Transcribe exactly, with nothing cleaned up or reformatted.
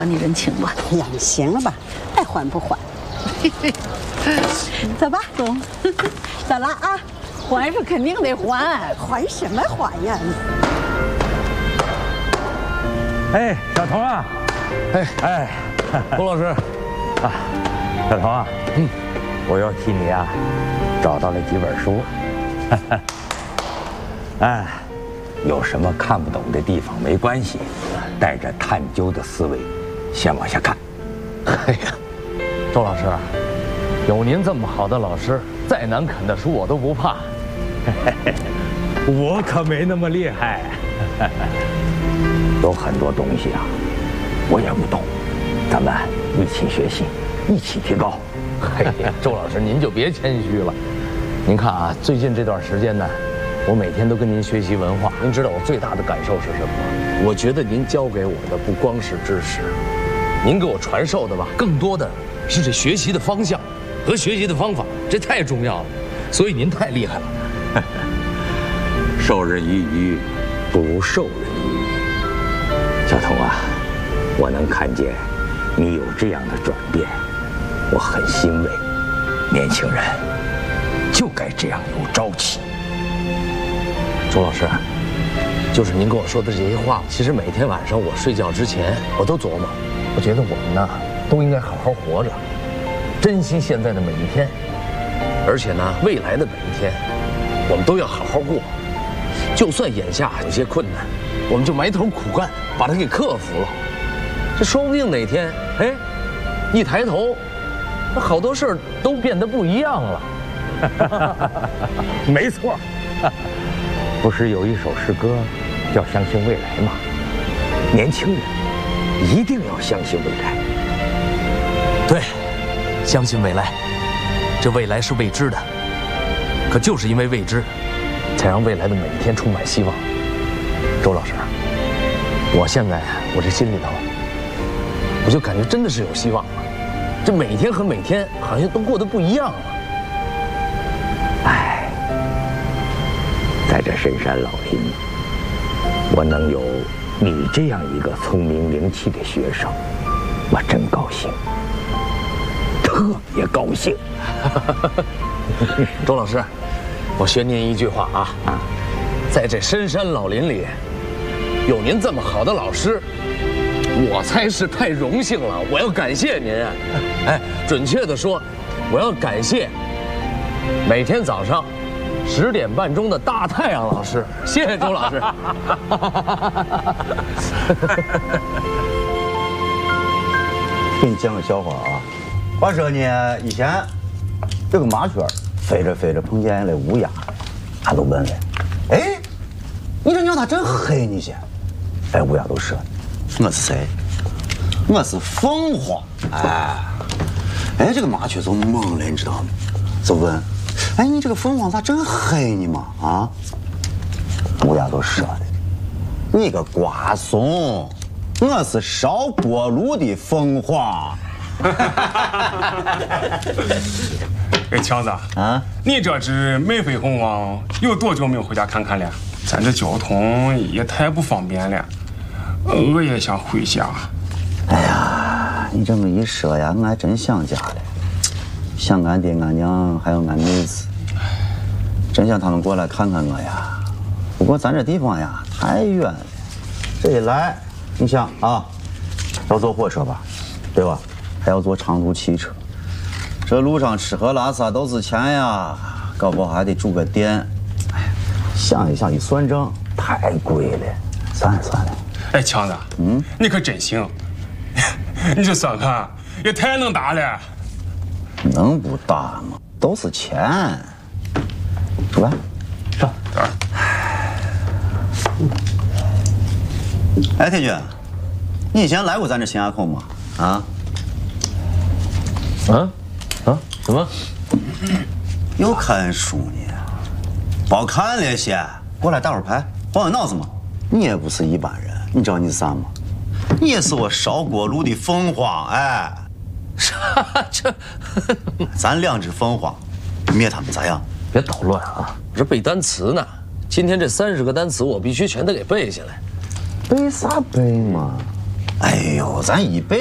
你人情吧。 哎呀，你行了吧？爱还不还？走吧，走，走了啊！ 还是肯定得还， 还什么还呀？ 哎，小童啊，哎哎， 龚老师， 啊，小童啊，嗯，我要替你啊找到了几本书，哎，有什么看不懂的地方没关系，带着探究的思维，先往下看。 哎呀，周老师，有您这么好的老师，再难啃的书我都不怕。 我可没那么厉害，有很多东西啊，我也不懂，咱们一起学习，一起提高。 哎呀，周老师您就别谦虚了。您看啊，最近这段时间呢，我每天都跟您学习文化。您知道我最大的感受是什么吗？我觉得您教给我的不光是知识，您给我传授的吧，更多的是这学习的方向和学习的方法，这太重要了。所以您太厉害了。 授人以鱼，不如授人以渔。小童啊，我能看见你有这样的转变，我很欣慰。年轻人就该这样有朝气。 周老师，就是您跟我说的这些话，其实每天晚上我睡觉之前，我都琢磨，我觉得我们呢都应该好好活着，珍惜现在的每一天，而且呢，未来的每一天，我们都要好好过。就算眼下有些困难，我们就埋头苦干，把它给克服了。这说不定哪天，哎，一抬头，那好多事儿都变得不一样了。 没错，不是有一首诗歌叫《相信未来》吗？年轻人一定要相信未来。 对，相信未来，这未来是未知的，可就是因为未知，才让未来的每一天充满希望。周老师，我现在我这心里头，我就感觉真的是有希望了。这每天和每天好像都过得不一样了。 哎，在这深山老林，我能有你这样一个聪明灵气的学生，我真高兴，特别高兴。 周老师，我学您一句话啊啊，在这深山老林里，有您这么好的老师，我才是太荣幸了。我要感谢您啊！哎，准确的说，我要感谢每天早上十点半钟的大太阳老师。谢谢周老师。 给你讲个笑话啊。话说呢，以前有个麻雀飞着飞着碰见了乌鸦，他都问了：“哎，你这鸟咋真黑呢些？”哎，乌鸦都说：“我是谁？我是凤凰。”哎，哎，这个麻雀就懵了，你知道吗？就问：“哎，你这个凤凰咋真黑呢嘛？啊？”乌鸦都说的：“你个瓜怂，我是烧锅炉的凤凰。” 哎，强子啊，你这只美飞凤凰有多久没有回家看看了？咱这交通也太不方便了，我也想回家。 哎呀，你这么一说呀，我还真想家了，想俺爹俺娘还有俺妹子，真想他们过来看看我呀。不过咱这地方呀太远了，这一来，你想啊，要坐火车吧，对吧？还要坐长途汽车，这路上吃喝拉撒都是钱呀，搞不好还得住个店。哎，想一想一算账，太贵了，算了算了。 哎，强子，嗯，你可真行，你这算盘也太能打了。 能不打吗？都是钱。出来，上。哎，铁军，你以前来过咱这新垭口吗？啊？ 啊啊！怎么？ 又看书呢？别看了些，过来打会儿牌，晃晃脑子嘛。你也不是一般人，你知道你是啥吗？你也是我烧锅炉的凤凰，哎。 啥？这？ 咱两只凤凰，灭他们咋样？ 别捣乱啊！我这背单词呢，今天这三十个单词我必须全都给背下来。 背啥背嘛？ 哎呦，咱一辈